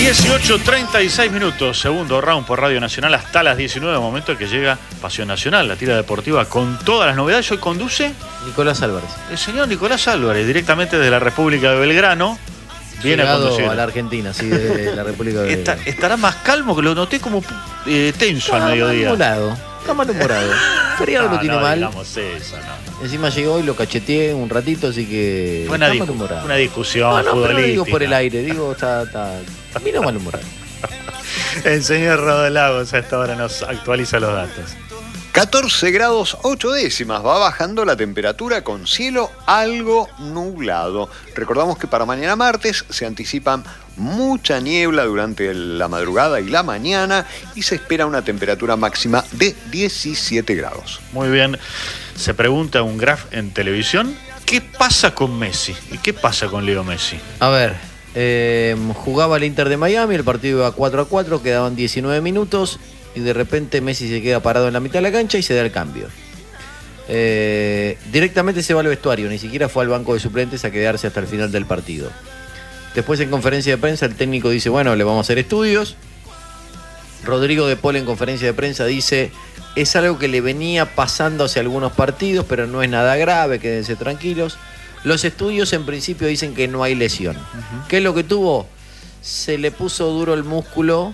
18:36, segundo round por Radio Nacional hasta las 19, momento que llega Pasión Nacional, la tira deportiva con todas las novedades. Hoy conduce Nicolás Álvarez. El señor Nicolás Álvarez, directamente desde la República de Belgrano. Viene a conducir a la Argentina, sí, de la República de Belgrano. Estará más calmo, que lo noté como tenso al mediodía. Está malhumorado. Feriado lo tiene mal. Digamos eso, no. Encima llegó y lo cacheteé un ratito, así que Fue una discusión futbolística. Pero digo por el aire, está vino malhumorado. El señor Rodolagos a esta hora nos actualiza los datos. 14 grados 8 décimas, va bajando la temperatura con cielo algo nublado. Recordamos que para mañana martes se anticipan mucha niebla durante la madrugada y la mañana y se espera una temperatura máxima de 17 grados. Muy bien, se pregunta un Graf en televisión, ¿qué pasa con Messi? ¿Y qué pasa con Leo Messi? A ver, jugaba el Inter de Miami, el partido iba 4-4, quedaban 19 minutos. Y de repente Messi se queda parado en la mitad de la cancha y se da el cambio. Directamente se va al vestuario, ni siquiera fue al banco de suplentes a quedarse hasta el final del partido. Después en conferencia de prensa el técnico dice, bueno, le vamos a hacer estudios. Rodrigo de Paul en conferencia de prensa dice, es algo que le venía pasando hace algunos partidos, pero no es nada grave, quédense tranquilos. Los estudios en principio dicen que no hay lesión. ¿Qué es lo que tuvo? Se le puso duro el músculo.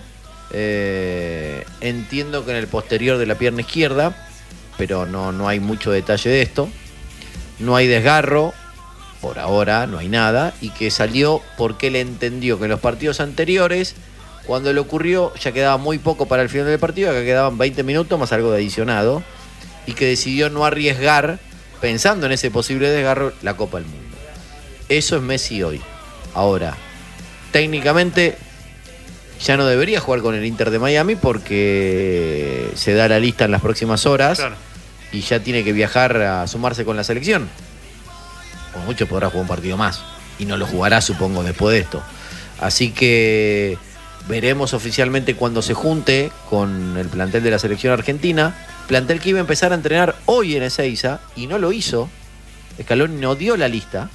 Entiendo que en el posterior de la pierna izquierda, pero no hay mucho detalle de esto. No hay desgarro, por ahora no hay nada, y que salió porque él entendió que en los partidos anteriores, cuando le ocurrió, ya quedaba muy poco para el final del partido, acá quedaban 20 minutos más algo de adicionado, y que decidió no arriesgar, pensando en ese posible desgarro, la Copa del Mundo. Eso es Messi hoy. Ahora, técnicamente ya no debería jugar con el Inter de Miami porque se da la lista en las próximas horas, claro, y ya tiene que viajar a sumarse con la selección. Por mucho podrá jugar un partido más y no lo jugará, supongo, después de esto. Así que veremos oficialmente cuando se junte con el plantel de la selección argentina, plantel que iba a empezar a entrenar hoy en Ezeiza y no lo hizo. Scaloni no dio la lista.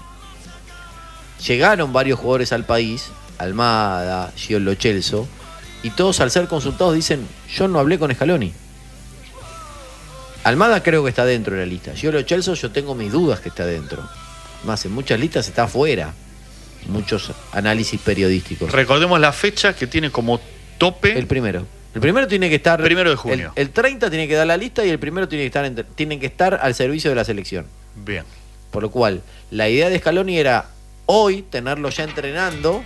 Llegaron varios jugadores al país, Almada, Gio Lo Celso, y todos al ser consultados dicen, yo no hablé con Scaloni. Almada creo que está dentro de la lista. Gio Lo Celso yo tengo mis dudas que está dentro. Más, en muchas listas está afuera. Muchos análisis periodísticos. Recordemos la fecha que tiene como tope. El primero. El primero tiene que estar... 1 de junio. El 30 tiene que dar la lista y el primero tiene que estar al servicio de la selección. Bien. Por lo cual, la idea de Scaloni era hoy tenerlo ya entrenando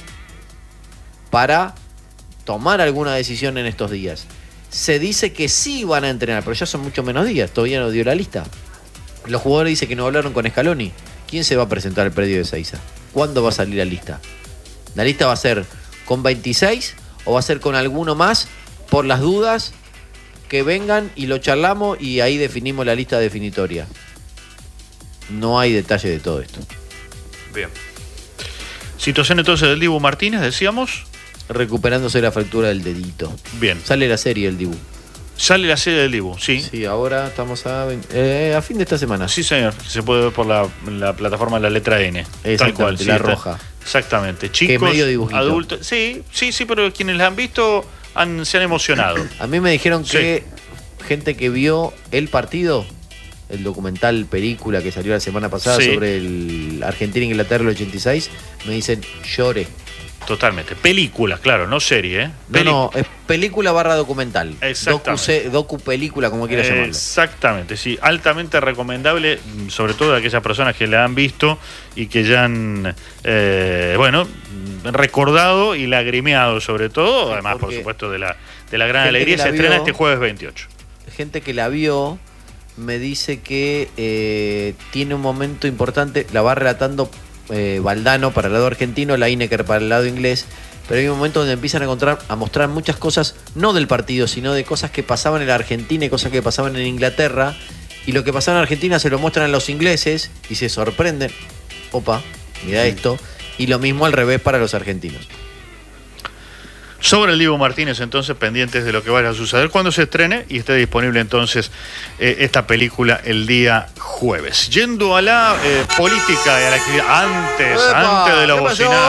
para tomar alguna decisión en estos días. Se dice que sí van a entrenar, pero ya son mucho menos días, todavía no dio la lista. Los jugadores dicen que no hablaron con Scaloni. ¿Quién se va a presentar al predio de Ezeiza? ¿Cuándo va a salir la lista? ¿La lista va a ser con 26 o va a ser con alguno más por las dudas que vengan y lo charlamos y ahí definimos la lista definitoria? No hay detalle de todo esto. Bien. Situación entonces del Dibu Martínez, decíamos. Recuperándose la fractura del dedito. Bien. Sale la serie del Dibu. Sale la serie del Dibu, sí. Sí, ahora estamos a fin de esta semana. Sí, señor. Se puede ver por la plataforma de la letra N. Tal cual. La roja. Exactamente. Chicos, que medio dibujito. Adultos. Sí, pero quienes la han visto se han emocionado. A mí me dijeron que gente que vio el partido, el documental película que salió la semana pasada sobre el Argentina-Inglaterra del 86, me dicen lloré. Totalmente. Película, claro, no serie, ¿eh? No, es película / documental. Exactamente. Docu-película, como quieras llamarlo. Exactamente, sí. Altamente recomendable, sobre todo a aquellas personas que la han visto y que ya han, recordado y lagrimeado, sobre todo. Sí, además, por supuesto, de la gran alegría. Se estrena este jueves 28. Gente que la vio me dice que tiene un momento importante, la va relatando Valdano para el lado argentino, Lineker para el lado inglés, pero hay un momento donde empiezan a mostrar muchas cosas, no del partido, sino de cosas que pasaban en la Argentina y cosas que pasaban en Inglaterra, y lo que pasaba en Argentina se lo muestran a los ingleses y se sorprenden. Opa, mira esto. Y lo mismo al revés para los argentinos. Sobre el Dibu Martínez, entonces, pendientes de lo que vaya a suceder cuando se estrene y esté disponible entonces esta película el día jueves. Yendo a la política y a la actividad, antes de los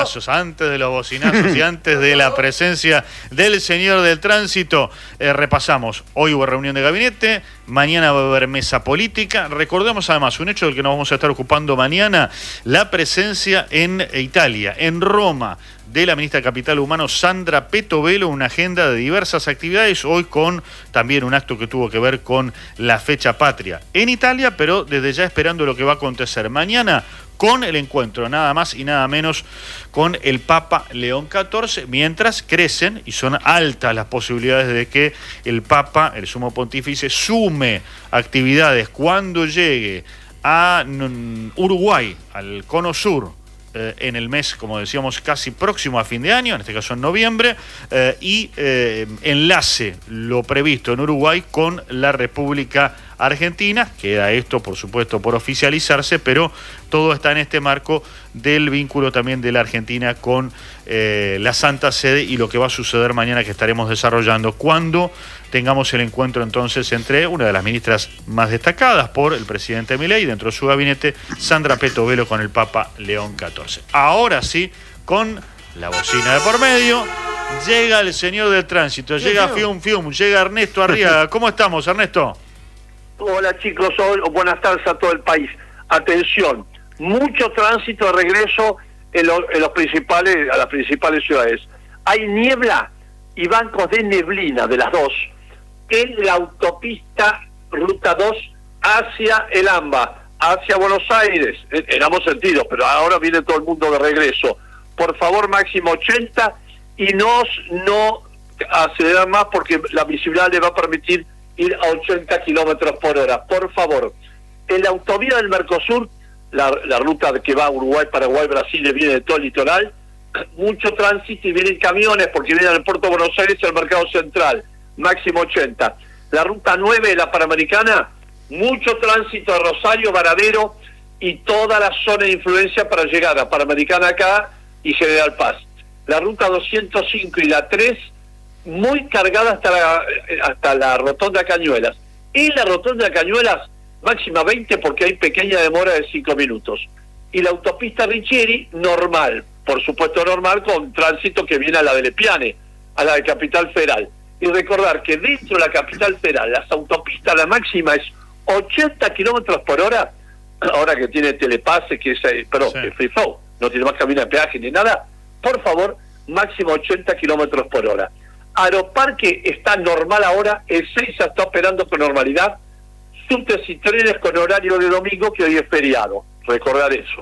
bocinazos y antes de la presencia del señor del tránsito, repasamos. Hoy hubo reunión de gabinete, mañana va a haber mesa política. Recordemos además un hecho del que nos vamos a estar ocupando mañana, la presencia en Italia, en Roma, de la ministra de Capital Humano, Sandra Petovelo, una agenda de diversas actividades, hoy con también un acto que tuvo que ver con la fecha patria en Italia, pero desde ya esperando lo que va a acontecer mañana con el encuentro, nada más y nada menos, con el Papa León XIV, mientras crecen y son altas las posibilidades de que el Papa, el Sumo Pontífice, sume actividades cuando llegue a Uruguay, al Cono Sur, en el mes, como decíamos, casi próximo a fin de año, en este caso en noviembre, y enlace lo previsto en Uruguay con la República Argentina. Queda esto, por supuesto, por oficializarse, pero todo está en este marco del vínculo también de la Argentina con la Santa Sede y lo que va a suceder mañana, que estaremos desarrollando cuando tengamos el encuentro entonces entre una de las ministras más destacadas por el presidente Milei dentro de su gabinete, Sandra Petovelo, con el Papa León XIV. Ahora sí, con la bocina de por medio, llega el señor del tránsito, llega Fium, llega Ernesto Arriaga. ¿Cómo estamos, Ernesto? Hola chicos, buenas tardes a todo el país. Atención, mucho tránsito de regreso en las principales ciudades. Hay niebla y bancos de neblina de las dos en la autopista Ruta 2 hacia el AMBA, hacia Buenos Aires, en ambos sentidos, pero ahora viene todo el mundo de regreso. Por favor, máximo 80 y no acelerar más porque la visibilidad le va a permitir ir a 80 kilómetros por hora. Por favor, en la autovía del Mercosur, la ruta que va a Uruguay, Paraguay, Brasil, y viene de todo el litoral, mucho tránsito y vienen camiones porque vienen al puerto de Buenos Aires y al mercado central, máximo 80. La ruta 9 de la Panamericana, mucho tránsito a Rosario, Varadero y toda la zona de influencia para llegar a Panamericana acá y General Paz. La ruta 205 y la 3, muy cargada hasta la rotonda Cañuelas. Y la rotonda Cañuelas, máxima 20 porque hay pequeña demora de 5 minutos. Y la autopista Richieri, normal, por supuesto normal, con tránsito que viene a la de Lepiane, a la de Capital Federal. Y recordar que dentro de la Capital Federal, las autopistas, la máxima es 80 kilómetros por hora, ahora que tiene telepase, que es free flow, no tiene más cabina de peaje ni nada, por favor, máximo 80 kilómetros por hora. Aeroparque está normal ahora, el 6 está operando con normalidad, subtes y trenes con horario de domingo, que hoy es feriado, recordar eso.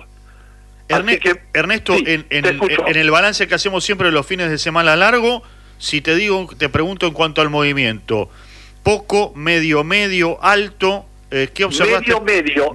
Ernesto, sí, en el balance que hacemos siempre de los fines de semana largo, si te pregunto en cuanto al movimiento, poco, medio, alto, ¿qué observaste? Medio,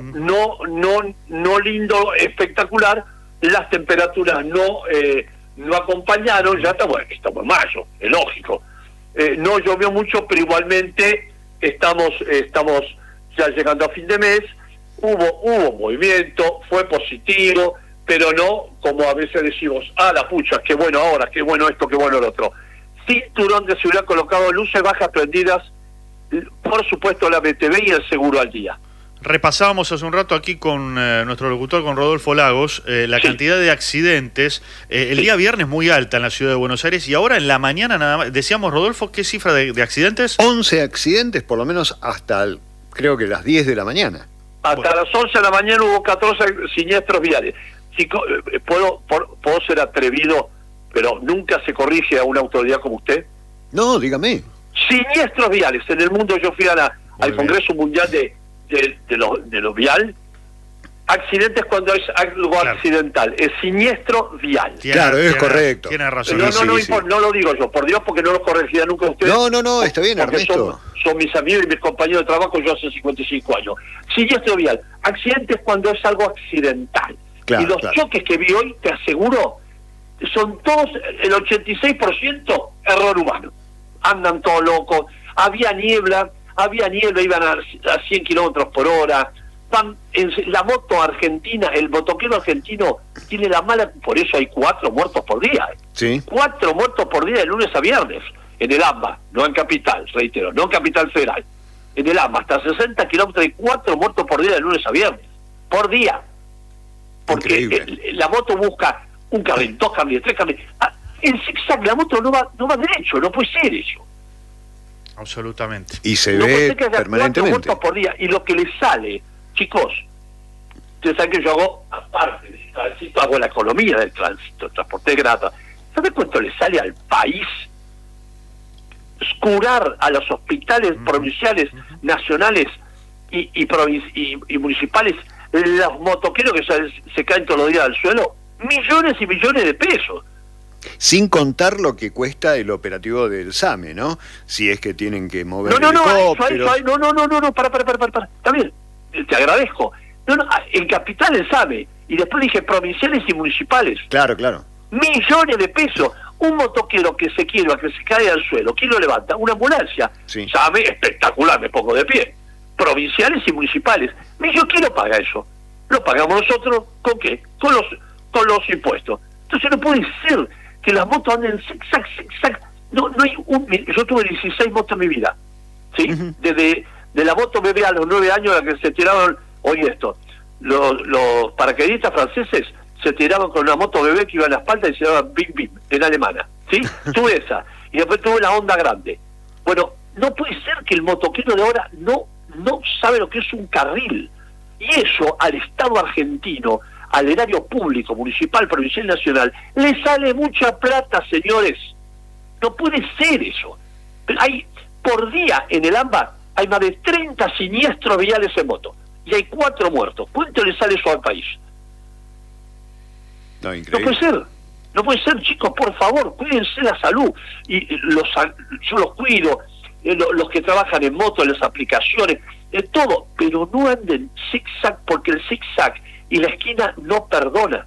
no lindo, espectacular, las temperaturas no acompañaron, ya estamos en mayo, es lógico. No llovió mucho, pero igualmente estamos ya llegando a fin de mes, hubo movimiento, fue positivo, pero no como a veces decimos, la pucha, qué bueno ahora, qué bueno esto, qué bueno lo otro. Cinturón de seguridad colocado, luces bajas prendidas, por supuesto la BTV y el seguro al día. Repasábamos hace un rato aquí con nuestro locutor, con Rodolfo Lagos, la cantidad de accidentes. El día viernes muy alta en la ciudad de Buenos Aires y ahora en la mañana nada más. Decíamos, Rodolfo, ¿qué cifra de accidentes? 11 accidentes, por lo menos hasta creo que las 10 de la mañana. Hasta las 11 de la mañana hubo 14 siniestros viales. Chico, ¿puedo ser atrevido, pero nunca se corrige a una autoridad como usted? No, dígame. Siniestros viales. En el mundo yo fui al Congreso Mundial de lo vial. Accidentes cuando es algo accidental, es siniestro vial. Es correcto. Tiene razón. No lo digo yo, por Dios, porque no lo corregirá nunca usted. No, está bien, Ernesto. Son mis amigos y mis compañeros de trabajo, yo hace 55 años. Siniestro vial, accidentes cuando es algo accidental. Y los choques que vi hoy, te aseguro, son todos, el 86% error humano. Andan todos locos, había niebla, iban a 100 kilómetros por hora, la moto argentina, el motoquero argentino tiene la mala, por eso hay 4 muertos por día. Sí. 4 muertos por día de lunes a viernes, en el AMBA, no en Capital, reitero, no en Capital Federal. En el AMBA, hasta 60 kilómetros hay 4 muertos por día de lunes a viernes. Por día. Porque la moto busca un carril, 2 carriles, 3 carriles. En zigzag la moto no va derecho, no puede ser eso. Absolutamente. Y se no ve puede ser que haya 4 permanentemente. muertos por día. Y lo que le sale, chicos, ustedes saben que yo hago, aparte del tránsito, hago la economía del tránsito, el transporte grata. ¿Sabe cuánto le sale al país curar a los hospitales provinciales, nacionales y municipales los motoqueros que se caen todos los días al suelo? Millones y millones de pesos. Sin contar lo que cuesta el operativo del SAME, ¿no? Si es que tienen que mover No, helicópteros. para. Está bien, te agradezco. En Capital el SAME, y después dije provinciales y municipales. Claro, claro. Millones de pesos. Un motoquero que se quiebra, que se cae al suelo, ¿quién lo levanta? Una ambulancia. Sí. SAME, espectacular, me pongo de pie. Provinciales y municipales. Yo quién lo paga eso. Lo pagamos nosotros, ¿con qué? Con los impuestos. Entonces no puede ser que las motos anden zigzag. No hay yo tuve 16 motos en mi vida, ¿sí? Desde de la moto bebé a los 9 años, a la que se tiraron, los paracaidistas franceses se tiraban con una moto bebé que iba en la espalda y se llamaba Bim Bim, en alemana, ¿sí? Tuve esa, y después tuve la Honda grande. Bueno, no puede ser que el motoquero de ahora no sabe lo que es un carril, y eso al Estado argentino, al erario público, municipal, provincial y nacional, le sale mucha plata, señores. No puede ser eso. Hay, por día en el AMBA, hay más de 30 siniestros viales en moto, y hay 4 muertos. ¿Cuánto le sale eso al país? No, increíble. No puede ser, chicos, por favor, cuídense la salud. Y yo los cuido, los que trabajan en moto, en las aplicaciones, todo, pero no anden zigzag, porque el zigzag y la esquina no perdona.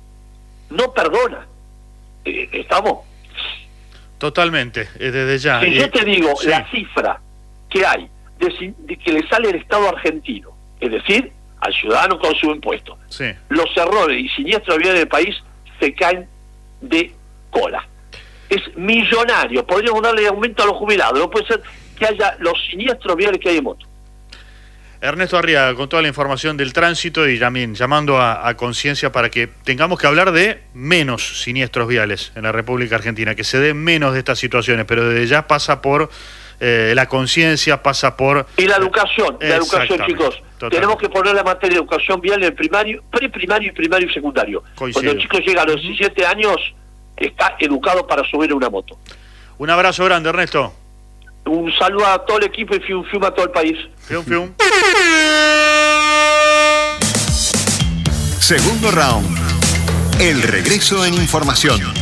¿Estamos? Totalmente, desde ya. Si yo te digo sí. la cifra que hay de que le sale al Estado argentino, es decir, al ciudadano con su impuesto, Sí. los errores y siniestros viales del país se caen de cola. Es millonario. Podríamos darle aumento a los jubilados. No puede ser que haya los siniestros viales que hay en moto. Ernesto Arriaga, con toda la información del tránsito y también llamando a conciencia para que tengamos que hablar de menos siniestros viales en la República Argentina, que se den menos de estas situaciones, pero desde ya pasa por la conciencia, pasa por... Y la educación, chicos. Totalmente. Tenemos que poner la materia de educación vial en el primario, preprimario y secundario. Coincido. Cuando el chico llega a los 17 años, está educado para subir una moto. Un abrazo grande, Ernesto. Un saludo a todo el equipo y fium a todo el país. Fium, fium. Segundo round. El regreso en información.